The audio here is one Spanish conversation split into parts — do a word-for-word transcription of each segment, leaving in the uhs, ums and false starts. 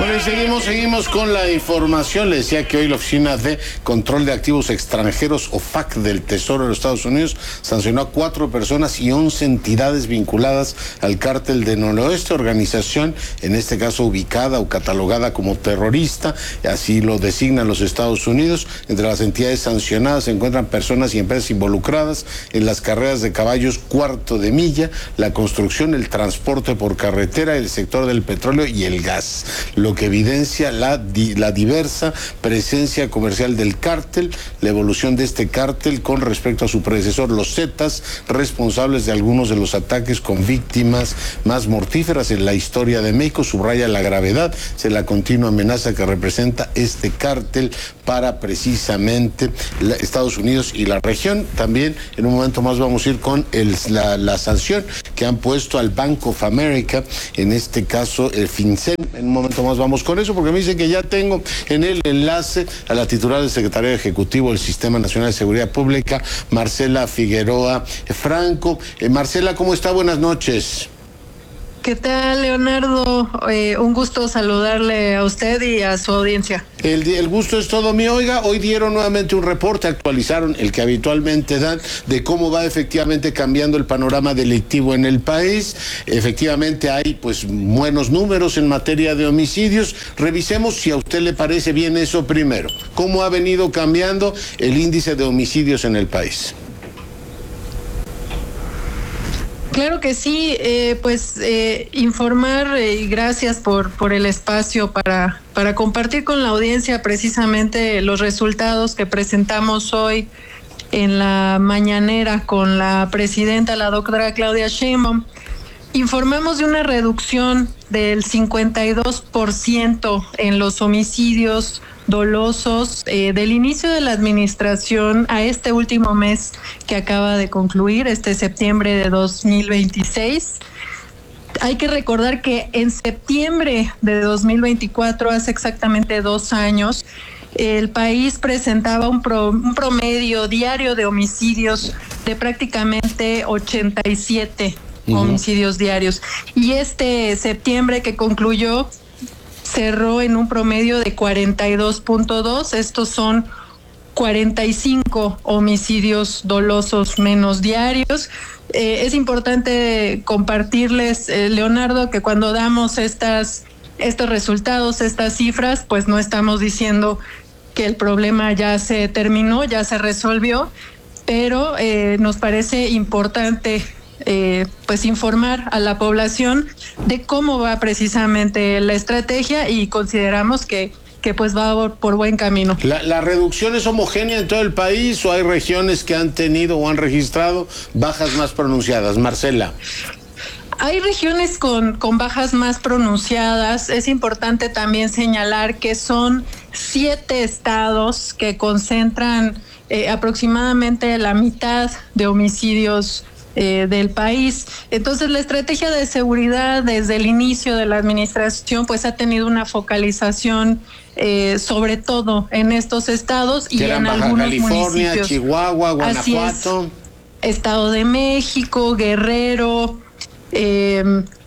Bueno, y seguimos, seguimos con la información. Le decía que hoy la Oficina de Control de Activos Extranjeros, O F A C, del Tesoro de los Estados Unidos, sancionó a cuatro personas y once entidades vinculadas al cártel de Noroeste, organización, en este caso ubicada o catalogada como terrorista, así lo designan los Estados Unidos. Entre las entidades sancionadas se encuentran personas y empresas involucradas en las carreras de caballos cuarto de milla, la construcción, el transporte por carretera, el sector del petróleo y el gas, lo que evidencia la, di, la diversa presencia comercial del cártel, la evolución de este cártel con respecto a su predecesor, los Zetas, responsables de algunos de los ataques con víctimas más mortíferas en la historia de México. Subraya la gravedad de la continua amenaza que representa este cártel para precisamente la, Estados Unidos y la región. También en un momento más vamos a ir con el, la, la sanción que han puesto al Bank of America, en este caso el FinCEN. En un momento más vamos con eso, porque me dicen que ya tengo en el enlace a la titular del Secretario Ejecutivo del Sistema Nacional de Seguridad Pública, Marcela Figueroa Franco. Eh, Marcela, ¿cómo está? Buenas noches. ¿Qué tal, Leonardo? Eh, un gusto saludarle a usted y a su audiencia. El, el gusto es todo mío. Oiga, hoy dieron nuevamente un reporte, actualizaron el que habitualmente dan, de cómo va efectivamente cambiando el panorama delictivo en el país. Efectivamente hay pues buenos números en materia de homicidios. Revisemos si a usted le parece bien eso primero. ¿Cómo ha venido cambiando el índice de homicidios en el país? Claro que sí, eh, pues eh, informar y eh, gracias por, por el espacio para, para compartir con la audiencia precisamente los resultados que presentamos hoy en la mañanera con la presidenta, la doctora Claudia Sheinbaum. Informamos de una reducción del cincuenta y dos por ciento en los homicidios dolosos eh, del inicio de la administración a este último mes que acaba de concluir, este septiembre de dos mil veintiséis. Hay que recordar que en septiembre de dos mil veinticuatro, hace exactamente dos años, el país presentaba un, pro, un promedio diario de homicidios de prácticamente ochenta y siete uh-huh. homicidios diarios. Y este septiembre que concluyó cerró en un promedio de cuarenta y dos punto dos. Estos son cuarenta y cinco homicidios dolosos menos diarios. Eh, es importante compartirles, eh, Leonardo, que cuando damos estas, estos resultados, estas cifras, pues no estamos diciendo que el problema ya se terminó, ya se resolvió, pero eh, nos parece importante Eh, pues informar a la población de cómo va precisamente la estrategia y consideramos que, que pues va por, por buen camino. ¿La, ¿La reducción es homogénea en todo el país o hay regiones que han tenido o han registrado bajas más pronunciadas? Marcela. Hay regiones con, con bajas más pronunciadas. Es importante también señalar que son siete estados que concentran eh, aproximadamente la mitad de homicidios Eh, del país. Entonces, la estrategia de seguridad desde el inicio de la administración pues ha tenido una focalización eh, sobre todo en estos estados y en Baja algunos California, municipios. Chihuahua, Guanajuato. Así es, Estado de México, Guerrero, eh,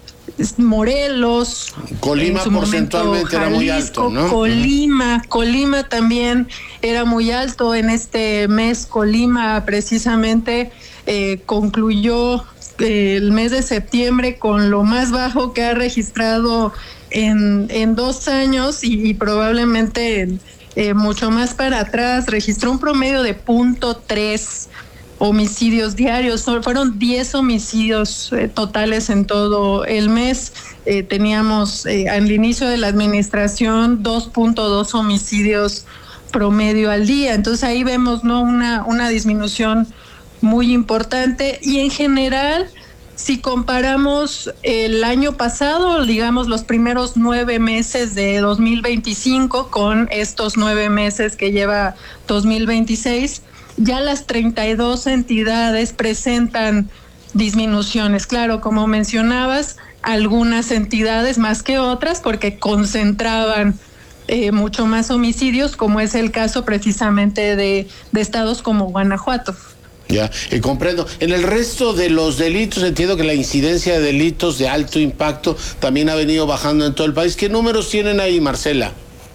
Morelos, Colima porcentualmente era muy alto, ¿no? Colima, Colima también era muy alto. En este mes Colima precisamente eh, concluyó eh, el mes de septiembre con lo más bajo que ha registrado en, en dos años y, y probablemente eh, mucho más para atrás. Registró un promedio de punto tres homicidios diarios. Fueron diez homicidios eh, totales en todo el mes. Eh, teníamos eh, al inicio de la administración dos punto dos homicidios promedio al día. Entonces ahí vemos, ¿no?, una, una disminución muy importante. Y en general, si comparamos el año pasado, digamos los primeros nueve meses de dos mil veinticinco con estos nueve meses que lleva dos mil veintiséis, ya las treinta y dos entidades presentan disminuciones. Claro, como mencionabas, algunas entidades más que otras porque concentraban eh, mucho más homicidios, como es el caso precisamente de, de estados como Guanajuato. Ya, y comprendo. En el resto de los delitos, entiendo que la incidencia de delitos de alto impacto también ha venido bajando en todo el país. ¿Qué números tienen ahí, Marcela?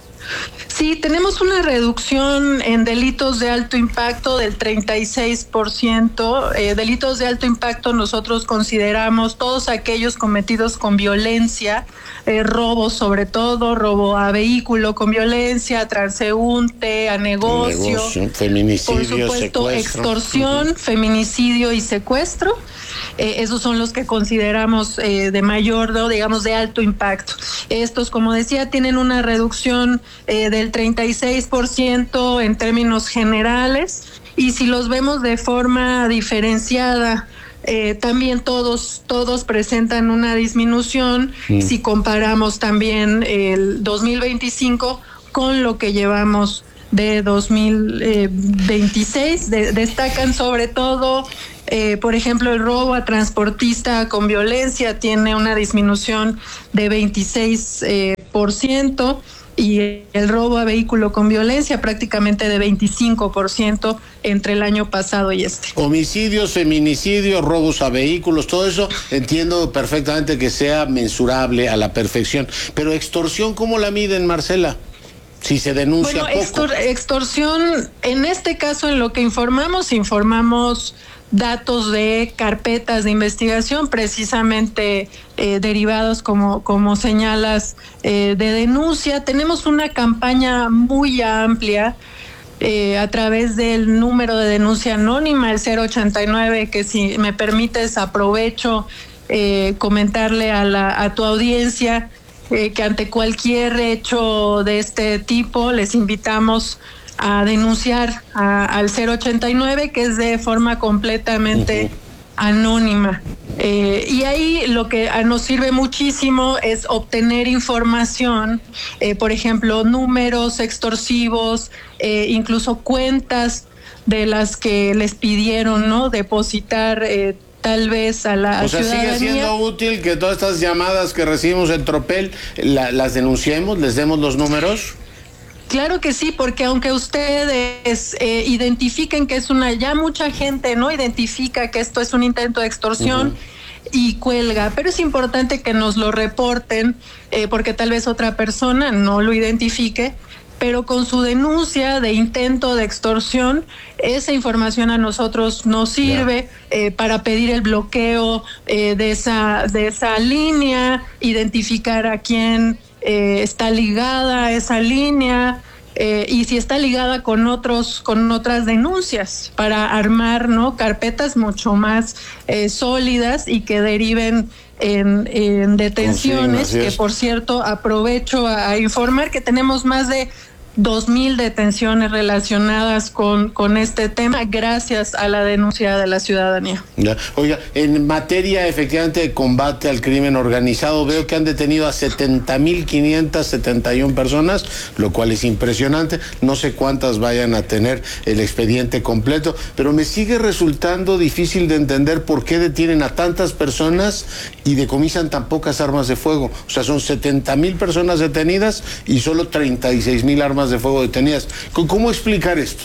Sí, tenemos una reducción en delitos de alto impacto del treinta y seis por ciento. Eh, delitos de alto impacto nosotros consideramos todos aquellos cometidos con violencia, eh, robos sobre todo, robo a vehículo con violencia, transeúnte, a negocio, negocio feminicidio, por supuesto, secuestro. extorsión, uh-huh. feminicidio y secuestro. Eh, esos son los que consideramos eh, de mayor, ¿no? digamos, de alto impacto. Estos, como decía, tienen una reducción eh, del treinta y seis por ciento en términos generales, y si los vemos de forma diferenciada, eh, también todos, todos presentan una disminución mm. si comparamos también el dos mil veinticinco con lo que llevamos de dos mil veintiséis. De, destacan sobre todo, eh, por ejemplo, el robo a transportista con violencia tiene una disminución de veintiséis por ciento, y el robo a vehículo con violencia prácticamente de veinticinco por ciento entre el año pasado y este. Homicidios, feminicidios, robos a vehículos, todo eso entiendo perfectamente que sea mensurable a la perfección. Pero extorsión, ¿cómo la miden, Marcela? Si se denuncia bueno, poco. Extor- extorsión, en este caso, en lo que informamos, informamos datos de carpetas de investigación, precisamente eh, derivados, como, como señalas, eh, de denuncia. Tenemos una campaña muy amplia eh, a través del número de denuncia anónima, el cero ochenta y nueve, que si me permites aprovecho eh, comentarle a, la, a tu audiencia eh, que ante cualquier hecho de este tipo les invitamos a denunciar a, al cero ochenta y nueve, que es de forma completamente uh-huh. anónima. Eh, y ahí lo que nos sirve muchísimo es obtener información, eh, por ejemplo, números extorsivos, eh, incluso cuentas de las que les pidieron, ¿no?, depositar eh, tal vez a la o sea, ciudadanía. Sigue siendo útil que todas estas llamadas que recibimos en Tropel la, las denunciemos, les demos los números. Claro que sí, porque aunque ustedes eh, identifiquen que es una, ya mucha gente no identifica que esto es un intento de extorsión uh-huh. y cuelga, pero es importante que nos lo reporten, eh, porque tal vez otra persona no lo identifique, pero con su denuncia de intento de extorsión, esa información a nosotros nos sirve yeah. eh, para pedir el bloqueo eh, de esa, de esa línea, identificar a quién Eh, está ligada a esa línea eh, y si está ligada con otros con otras denuncias, para armar, ¿no?, carpetas mucho más eh, sólidas y que deriven en, en detenciones. Sí, que por cierto aprovecho a, a informar que tenemos más de dos mil detenciones relacionadas con, con este tema, gracias a la denuncia de la ciudadanía. Ya. Oiga, en materia efectivamente de combate al crimen organizado, veo que han detenido a setenta mil quinientas setenta y una personas, lo cual es impresionante. No sé cuántas vayan a tener el expediente completo, pero me sigue resultando difícil de entender por qué detienen a tantas personas y decomisan tan pocas armas de fuego. O sea, son setenta mil personas detenidas y solo treinta y seis mil armas de fuego detenidas. ¿Cómo explicar esto?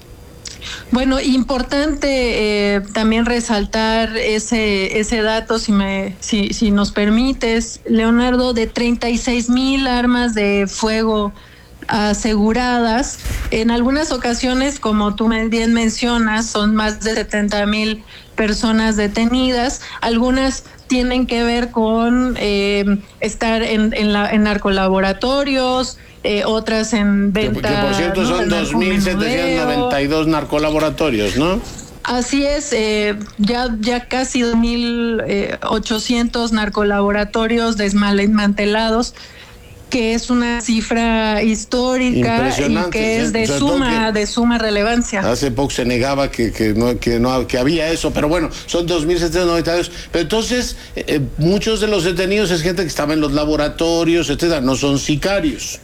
Bueno, importante eh, también resaltar ese ese dato, si me si si nos permites, Leonardo, de treinta y seis mil armas de fuego aseguradas. En algunas ocasiones, como tú bien mencionas, son más de setenta mil personas detenidas. Algunas tienen que ver con eh, estar en en, la, en narcolaboratorios, Eh, otras en venta. Que, que por cierto, ¿no?, son dos mil setecientos noventa y dos narcolaboratorios, ¿no? Así es, eh, ya ya casi dos mil ochocientos narcolaboratorios desmantelados, que es una cifra histórica y que es de suma de suma relevancia. Hace poco se negaba que que no que no que había eso, pero bueno, son dos mil setecientos noventa y dos. Pero entonces eh, muchos de los detenidos es gente que estaba en los laboratorios, etcétera, no son sicarios.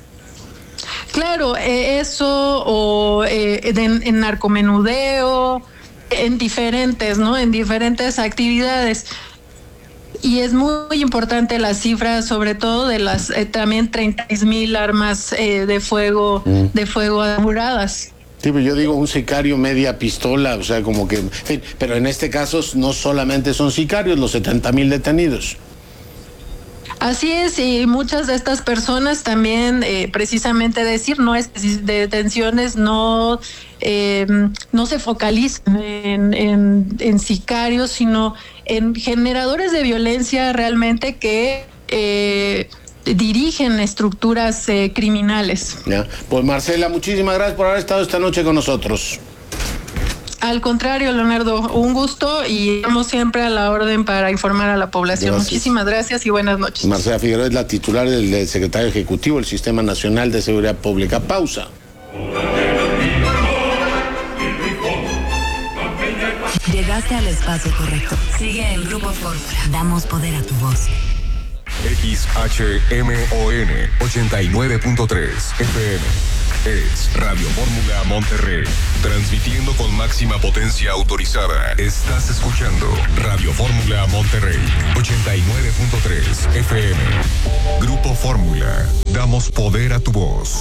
Claro, eh, eso o eh, de, en narcomenudeo, en diferentes, ¿no? En diferentes actividades. Y es muy importante la cifra, sobre todo de las eh, también treinta mil armas eh, de fuego, mm. de fuego aseguradas. Sí, pero yo digo un sicario media pistola, o sea, como que, en fin, pero en este caso no solamente son sicarios los setenta mil detenidos. Así es, y muchas de estas personas también, eh, precisamente decir, no es de detenciones, no, eh, no se focalizan en, en, en sicarios, sino en generadores de violencia realmente que eh, dirigen estructuras eh, criminales. Ya. Pues Marcela, muchísimas gracias por haber estado esta noche con nosotros. Al contrario, Leonardo, un gusto y estamos siempre a la orden para informar a la población. Gracias. Muchísimas gracias y buenas noches. Marcela Figueroa es la titular del, del secretario ejecutivo del Sistema Nacional de Seguridad Pública. Pausa. Llegaste al espacio correcto. Sigue el Grupo Fórmula. Damos poder a tu voz. X H M O N ochenta y nueve punto tres F M. Es Radio Fórmula Monterrey, transmitiendo con máxima potencia autorizada. Estás escuchando Radio Fórmula Monterrey, ochenta y nueve punto tres F M. Grupo Fórmula, damos poder a tu voz.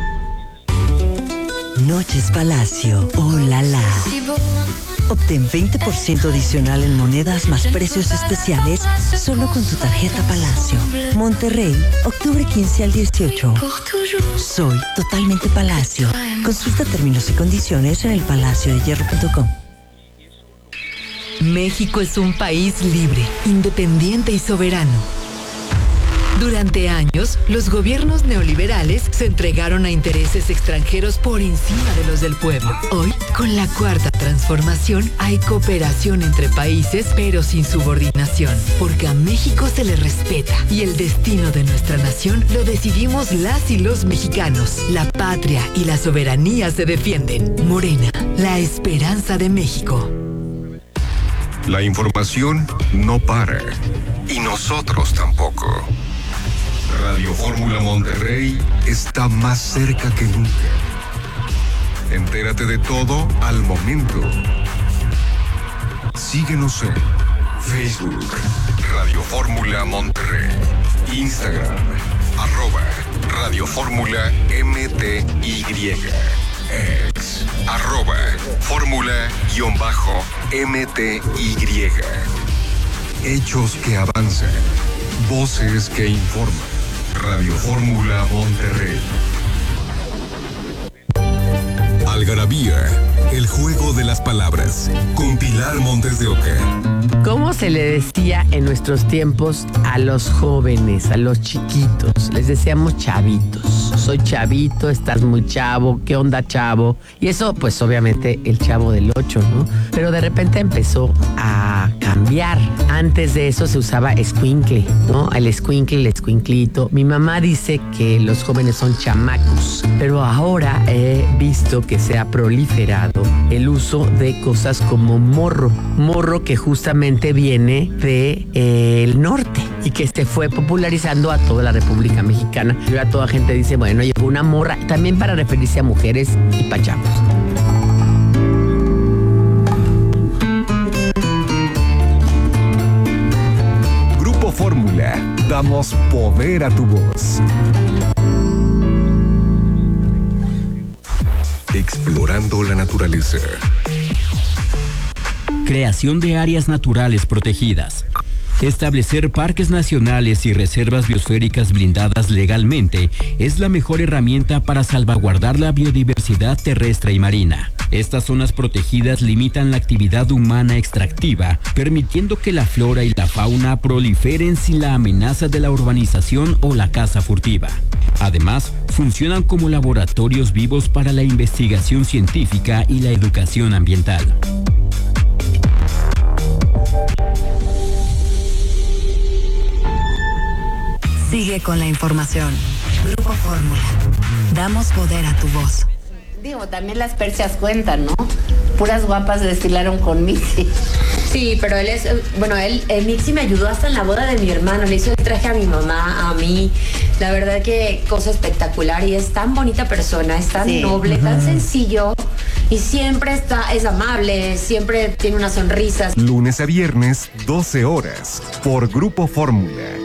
Noches Palacio, oh la la. Obtén veinte por ciento adicional en monedas más precios especiales solo con tu tarjeta Palacio. Monterrey, octubre quince al dieciocho. Soy totalmente Palacio. Consulta términos y condiciones en el palacio de hierro punto com. México es un país libre, independiente y soberano. Durante años, los gobiernos neoliberales se entregaron a intereses extranjeros por encima de los del pueblo. Hoy, con la cuarta transformación, hay cooperación entre países, pero sin subordinación, porque a México se le respeta y el destino de nuestra nación lo decidimos las y los mexicanos. La patria y la soberanía se defienden. Morena, la esperanza de México. La información no para, y nosotros tampoco. Radio Fórmula Monterrey está más cerca que nunca. Entérate de todo al momento. Síguenos en Facebook, Radio Fórmula Monterrey, Instagram, arroba Radio Fórmula M T Y, ex, arroba Fórmula-M T Y. Hechos que avanzan, voces que informan. Radio Fórmula Monterrey. Algarabía, el juego de las palabras, con Pilar Montes de Oca. ¿Cómo se le decía en nuestros tiempos a los jóvenes, a los chiquitos? Les decíamos chavitos. Soy chavito, estás muy chavo, ¿qué onda, chavo? Y eso, pues obviamente el Chavo del Ocho, ¿no? Pero de repente empezó a cambiar. Antes de eso se usaba escuincle, ¿no? El escuincle, el escuinclito. Mi mamá dice que los jóvenes son chamacos, pero ahora he visto que se ha proliferado el uso de cosas como morro. Morro que justamente viene de eh, el norte y que se fue popularizando a toda la República Mexicana. Y ahora toda gente dice, bueno, llegó una morra, también para referirse a mujeres y pachamos. Grupo Fórmula, damos poder a tu voz. Explorando la naturaleza. Creación de áreas naturales protegidas. Establecer parques nacionales y reservas biosféricas blindadas legalmente es la mejor herramienta para salvaguardar la biodiversidad terrestre y marina. Estas zonas protegidas limitan la actividad humana extractiva, permitiendo que la flora y la fauna proliferen sin la amenaza de la urbanización o la caza furtiva. Además, funcionan como laboratorios vivos para la investigación científica y la educación ambiental. Sigue con la información. Grupo Fórmula. Damos poder a tu voz. Digo, también las perchas cuentan, ¿no? Puras guapas desfilaron con Mixi. Sí, pero él es, bueno, él, eh, Mixi me ayudó hasta en la boda de mi hermano, le hizo el traje a mi mamá, a mí. La verdad que cosa espectacular y es tan bonita persona, es tan sí. noble, uh-huh. tan sencillo y siempre está, es amable, siempre tiene una sonrisa. Lunes a viernes, doce horas, por Grupo Fórmula.